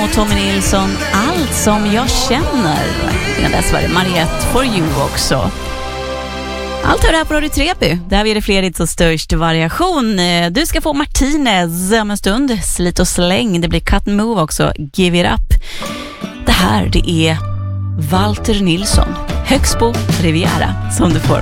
och Tommy Nilsson, Allt som jag känner. Innan dess var det Mariette For You också. Allt är här på Radio Treby. Där är det fler och störst variation. Du ska få Martinez om en stund. Slit och släng. Det blir Cut and Move också. Give it up. Det här, det är Walter Nilsson. Högst på Riviera som du får